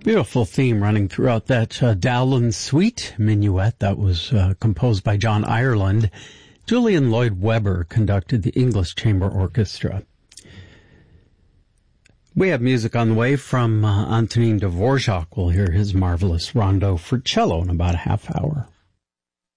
Beautiful theme running throughout that Dowland Suite Minuet that was composed by John Ireland. Julian Lloyd Webber conducted the English Chamber Orchestra. We have music on the way from Antonin Dvorak. We'll hear his marvelous rondo for cello in about a half hour.